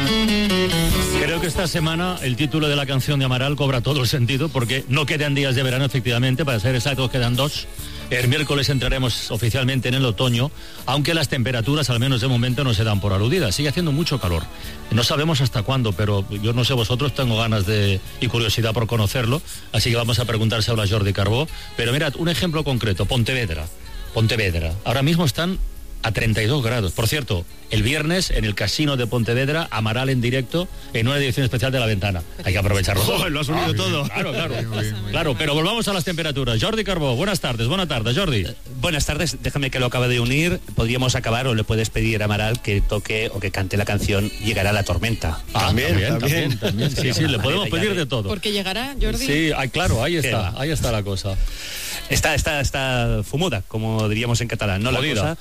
Creo que esta semana el título de la canción de Amaral cobra todo el sentido, porque no quedan días de verano, efectivamente, para ser exactos quedan 2. El miércoles entraremos oficialmente en el otoño, aunque las temperaturas, al menos de momento, no se dan por aludidas. Sigue haciendo mucho calor. No sabemos hasta cuándo, pero yo no sé vosotros, tengo ganas y curiosidad por conocerlo, así que vamos a preguntárselo a Jordi Carbó. Pero mirad, un ejemplo concreto, Pontevedra. Ahora mismo están a 32 grados. Por cierto, el viernes en el Casino de Pontevedra, Amaral en directo en una edición especial de La Ventana. Hay que aprovecharlo. ¡Oh, lo has unido todo! Claro. Claro, pero volvamos a las temperaturas. Jordi Carbó, buenas tardes, Jordi. Buenas tardes, déjame que lo acabe de unir. Podríamos acabar, o le puedes pedir a Amaral que toque o que cante la canción Llegará la tormenta. También. Sí, le podemos pedir de todo. ¿Por qué llegará, Jordi? Sí, claro, ahí está la cosa. Está fumuda, como diríamos en catalán, ¿no? Jodida. La cosa.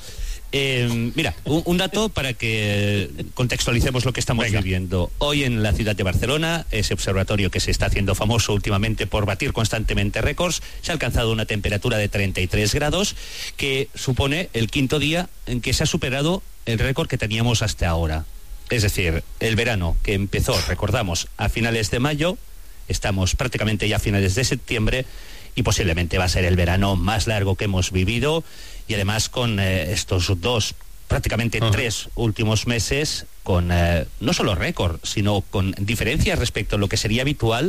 Mira, un dato para que contextualicemos lo que estamos viviendo. Hoy en la ciudad de Barcelona, ese observatorio que se está haciendo famoso últimamente por batir constantemente récords, se ha alcanzado una temperatura de 33 grados, que supone el quinto día en que se ha superado el récord que teníamos hasta ahora. Es decir, el verano que empezó, recordamos, a finales de mayo, estamos prácticamente ya a finales de septiembre, y posiblemente va a ser el verano más largo que hemos vivido, y además con estos prácticamente 3 últimos meses con no solo récord, sino con diferencias respecto a lo que sería habitual,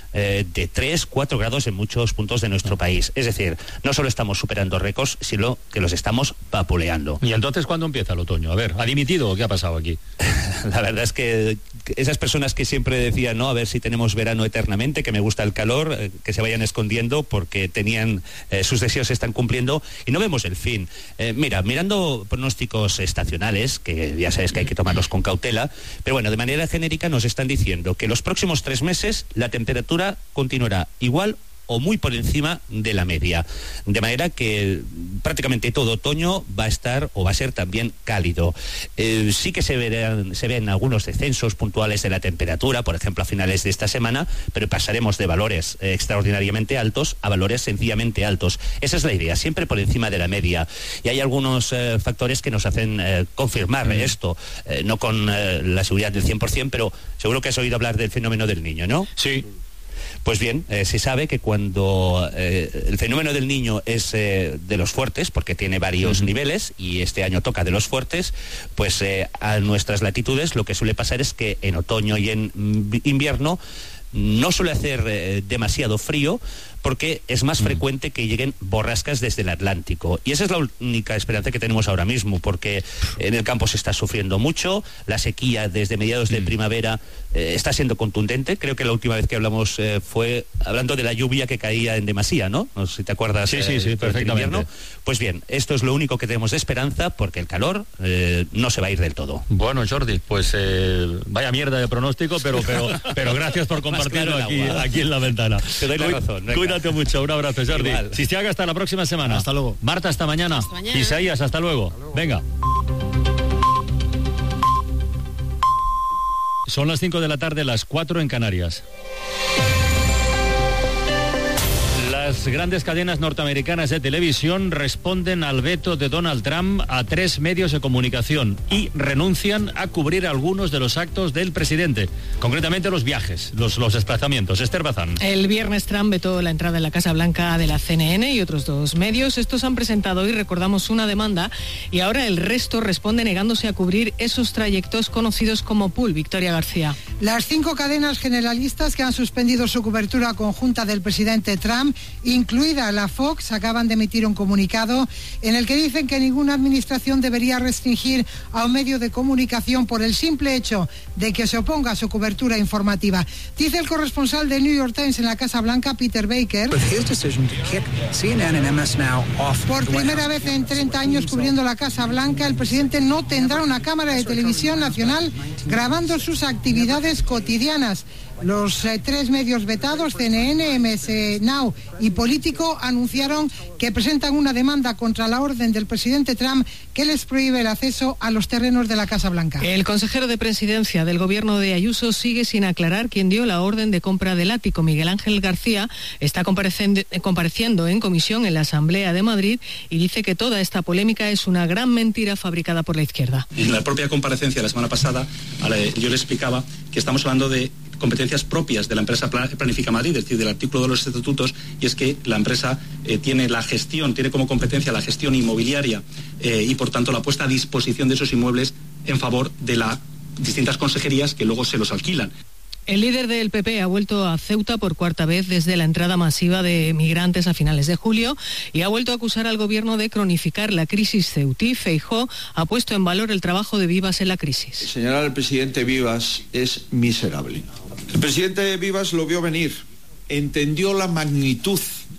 de 3-4 grados en muchos puntos de nuestro país. Es decir, no solo estamos superando récords, sino que los estamos vapuleando. ¿Y entonces cuándo empieza el otoño? A ver, ¿ha dimitido o qué ha pasado aquí? La verdad es que esas personas que siempre decían, no, a ver si tenemos verano eternamente, que me gusta el calor, que se vayan escondiendo porque tenían sus deseos se están cumpliendo y no vemos el fin. Mira, mirando pronósticos estacionales, que ya sabes que hay que tomarlos con cautela, pero bueno, de manera genérica nos están diciendo que los próximos 3 meses la temperatura continuará igual o muy por encima de la media, de manera que prácticamente todo otoño va a estar o va a ser también cálido. Sí que se ven algunos descensos puntuales de la temperatura, por ejemplo a finales de esta semana, pero pasaremos de valores extraordinariamente altos a valores sencillamente altos. Esa es la idea, siempre por encima de la media, y hay algunos factores que nos hacen confirmar esto, no con la seguridad del 100%, pero seguro que has oído hablar del fenómeno del Niño, ¿no? Sí. Pues bien, se sabe que cuando el fenómeno del Niño es de los fuertes, porque tiene varios niveles, y este año toca de los fuertes, pues a nuestras latitudes lo que suele pasar es que en otoño y en invierno no suele hacer demasiado frío, porque es más frecuente que lleguen borrascas desde el Atlántico. Y esa es la única esperanza que tenemos ahora mismo, porque en el campo se está sufriendo mucho, la sequía desde mediados de primavera está siendo contundente. Creo que la última vez que hablamos fue hablando de la lluvia que caía en demasía, ¿no? No sé si te acuerdas. Sí, perfectamente. Pues bien, esto es lo único que tenemos de esperanza, porque el calor no se va a ir del todo. Bueno, Jordi, pues vaya mierda de pronóstico, pero gracias por compartirlo aquí en La Ventana. Te doy la razón. Cuídate mucho, un abrazo, Jordi. Igual. Sistiaga, hasta la próxima semana. Hasta luego. Marta, hasta mañana. Hasta mañana. Isaías, hasta luego. Venga. Son las 5 de la tarde, las 4 en Canarias. Las grandes cadenas norteamericanas de televisión responden al veto de Donald Trump a 3 medios de comunicación y renuncian a cubrir algunos de los actos del presidente, concretamente los viajes, los desplazamientos. Esther Bazán. El viernes Trump vetó la entrada en la Casa Blanca de la CNN y otros 2 medios. Estos han presentado hoy, recordamos, una demanda, y ahora el resto responde negándose a cubrir esos trayectos conocidos como pool. Victoria García. Las 5 cadenas generalistas que han suspendido su cobertura conjunta del presidente Trump, incluida la Fox, acaban de emitir un comunicado en el que dicen que ninguna administración debería restringir a un medio de comunicación por el simple hecho de que se oponga a su cobertura informativa. Dice el corresponsal de New York Times en la Casa Blanca, Peter Baker. Por primera vez en 30 años cubriendo la Casa Blanca, el presidente no tendrá una cámara de televisión nacional grabando sus actividades declaraciones cotidianas. Los 3 medios vetados, CNN, MS Now y Político, anunciaron que presentan una demanda contra la orden del presidente Trump que les prohíbe el acceso a los terrenos de la Casa Blanca. El consejero de Presidencia del gobierno de Ayuso sigue sin aclarar quién dio la orden de compra del ático. Miguel Ángel García está compareciendo en comisión en la Asamblea de Madrid y dice que toda esta polémica es una gran mentira fabricada por la izquierda. En la propia comparecencia la semana pasada yo le explicaba que estamos hablando de competencias propias de la empresa Planifica Madrid, es decir, del artículo de los estatutos, y es que la empresa tiene como competencia la gestión inmobiliaria y por tanto la puesta a disposición de esos inmuebles en favor de las distintas consejerías que luego se los alquilan. El líder del PP ha vuelto a Ceuta por cuarta vez desde la entrada masiva de migrantes a finales de julio y ha vuelto a acusar al gobierno de cronificar la crisis ceutí. Feijóo ha puesto en valor el trabajo de Vivas en la crisis. Señalar al presidente Vivas es miserable. El presidente Vivas lo vio venir, entendió la magnitud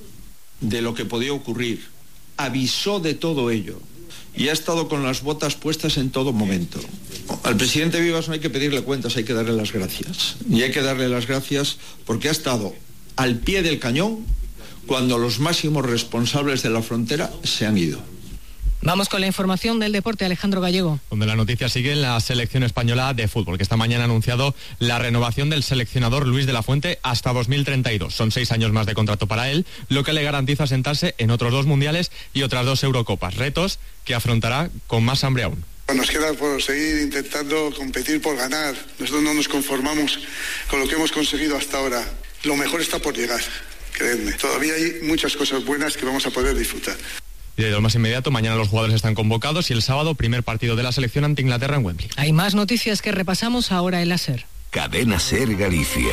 de lo que podía ocurrir, avisó de todo ello y ha estado con las botas puestas en todo momento. Al presidente Vivas no hay que pedirle cuentas, hay que darle las gracias. Y hay que darle las gracias porque ha estado al pie del cañón cuando los máximos responsables de la frontera se han ido. Vamos con la información del deporte, Alejandro Gallego. Donde la noticia sigue en la selección española de fútbol, que esta mañana ha anunciado la renovación del seleccionador Luis de la Fuente hasta 2032. Son 6 años más de contrato para él, lo que le garantiza sentarse en otros 2 mundiales y otras 2 Eurocopas. Retos que afrontará con más hambre aún. Nos queda por seguir intentando competir por ganar. Nosotros no nos conformamos con lo que hemos conseguido hasta ahora. Lo mejor está por llegar, creedme. Todavía hay muchas cosas buenas que vamos a poder disfrutar. Y de lo más inmediato, mañana los jugadores están convocados y el sábado, primer partido de la selección ante Inglaterra en Wembley. Hay más noticias que repasamos ahora en la SER. Cadena SER Galicia.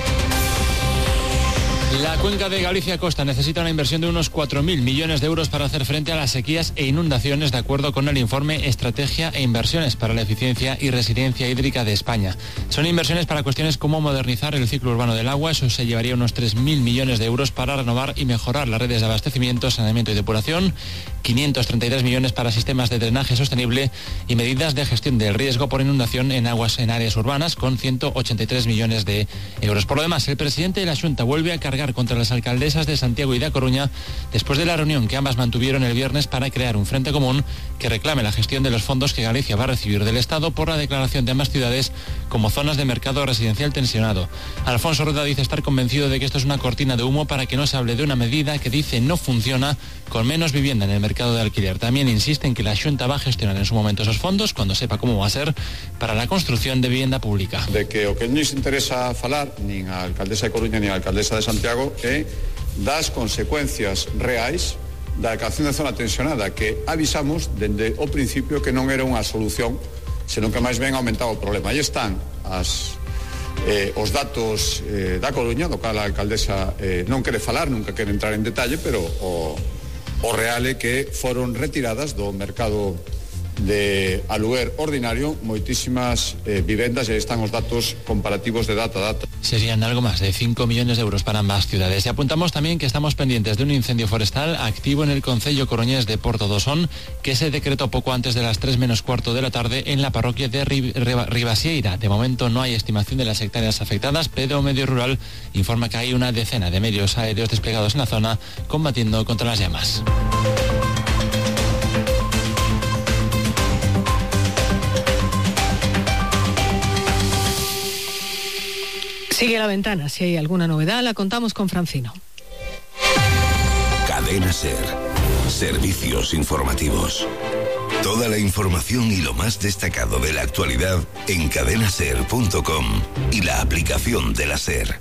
La cuenca de Galicia-Costa necesita una inversión de unos 4.000 millones de euros para hacer frente a las sequías e inundaciones, de acuerdo con el informe Estrategia e Inversiones para la Eficiencia y Resiliencia Hídrica de España. Son inversiones para cuestiones como modernizar el ciclo urbano del agua, eso se llevaría unos 3.000 millones de euros para renovar y mejorar las redes de abastecimiento, saneamiento y depuración, 533 millones para sistemas de drenaje sostenible y medidas de gestión del riesgo por inundación en aguas en áreas urbanas, con 183 millones de euros. Por lo demás, el presidente de la Xunta vuelve a cargar contra las alcaldesas de Santiago y da Coruña después de la reunión que ambas mantuvieron el viernes para crear un frente común que reclame la gestión de los fondos que Galicia va a recibir del Estado por la declaración de ambas ciudades como zonas de mercado residencial tensionado. Alfonso Rueda dice estar convencido de que esto es una cortina de humo para que no se hable de una medida que dice no funciona con menos vivienda en el mercado de alquiler. También insiste en que la Xunta va a gestionar en su momento esos fondos cuando sepa cómo va a ser para la construcción de vivienda pública. De que o que non nos interesa falar nin a alcaldesa de Coruña nin a alcaldesa de Santiago é das consecuencias reais da creación de zona tensionada, que avisamos dende o principio que non era unha solución, senón que máis ben aumentaba o problema. Aí están os datos da Coruña, do cal a alcaldesa non quere falar, nunca quere entrar en detalle, pero o real é que foron retiradas do mercado de aluguer ordinario moitísimas vivendas, e aí están os datos comparativos de data a data. Serían algo más de 5 millones de euros para ambas ciudades. Y apuntamos también que estamos pendientes de un incendio forestal activo en el concello coruñés de Porto do Son, que se decretó poco antes de las 3 menos cuarto de la tarde en la parroquia de Ribasieira. De momento no hay estimación de las hectáreas afectadas, pero Medio Rural informa que hay una decena de medios aéreos desplegados en la zona combatiendo contra las llamas. Sigue la ventana. Si hay alguna novedad, la contamos con Francino. Cadena SER. Servicios informativos. Toda la información y lo más destacado de la actualidad en cadenaser.com y la aplicación de la SER.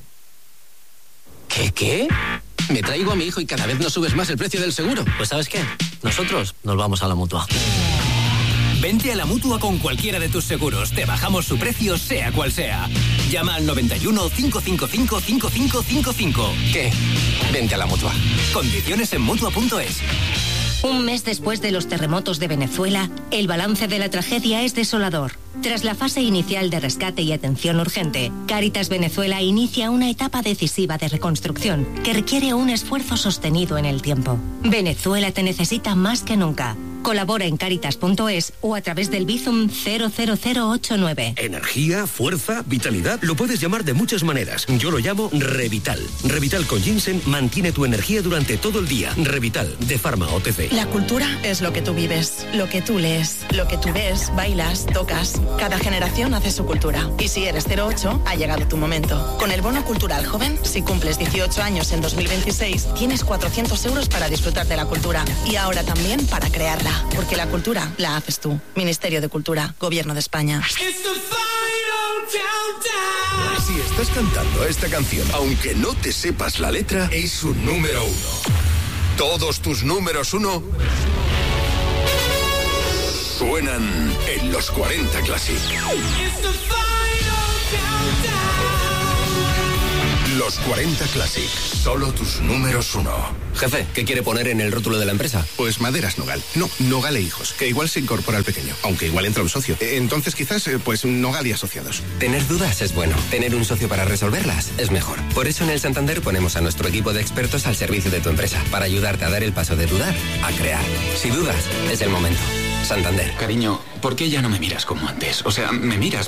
¿Qué? Me traigo a mi hijo y cada vez nos subes más el precio del seguro. Pues ¿sabes qué? Nosotros nos vamos a la Mutua. Vente a la Mutua con cualquiera de tus seguros. Te bajamos su precio, sea cual sea. Llama al 91 555 5555. ¿Qué? Vente a la Mutua. Condiciones en Mutua.es. Un mes después de los terremotos de Venezuela, el balance de la tragedia es desolador. Tras la fase inicial de rescate y atención urgente, Cáritas Venezuela inicia una etapa decisiva de reconstrucción que requiere un esfuerzo sostenido en el tiempo. Venezuela te necesita más que nunca. Colabora en Caritas.es o a través del Bizum 00089. Energía, fuerza, vitalidad, lo puedes llamar de muchas maneras. Yo lo llamo Revital. Revital con ginseng mantiene tu energía durante todo el día. Revital, de Pharma OTC. La cultura es lo que tú vives, lo que tú lees, lo que tú ves, bailas, tocas. Cada generación hace su cultura. Y si eres 08, ha llegado tu momento. Con el bono cultural joven, si cumples 18 años en 2026, tienes 400 euros para disfrutar de la cultura. Y ahora también para crearla. Porque la cultura la haces tú. Ministerio de Cultura, Gobierno de España. Si estás cantando esta canción, aunque no te sepas la letra, es un número 1. Todos tus números 1 suenan en los 40 Classic. Los 40 Classic, solo tus números 1. Jefe, ¿qué quiere poner en el rótulo de la empresa? Pues Maderas Nogal. No, Nogal e Hijos, que igual se incorpora al pequeño, aunque igual entra un socio. Entonces quizás, pues Nogal y Asociados. Tener dudas es bueno. Tener un socio para resolverlas es mejor. Por eso en el Santander ponemos a nuestro equipo de expertos al servicio de tu empresa, para ayudarte a dar el paso de dudar a crear. Si dudas, es el momento. Santander. Cariño, ¿por qué ya no me miras como antes? O sea, me miras,